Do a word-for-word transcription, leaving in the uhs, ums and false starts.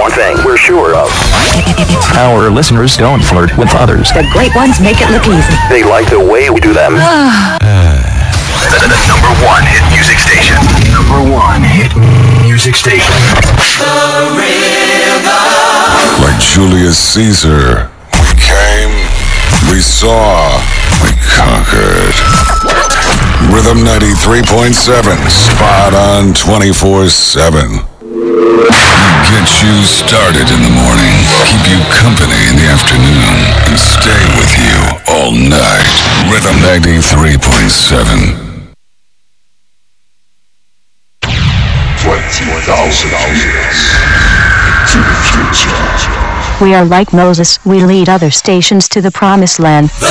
one thing we're sure of. Our listeners don't flirt with others. The great ones make it look easy. They like the way we do them. The, the number one hit music station. Number one hit music station. The Rhythm. Like Julius Caesar, we came, we saw, we conquered. Rhythm ninety-three point seven, spot on twenty-four seven. Get you started in the morning, keep you company in the afternoon, and stay with you all night. Rhythm ninety-three point seven. twenty thousand years to the future. We are like Moses, we lead other stations to the promised land. The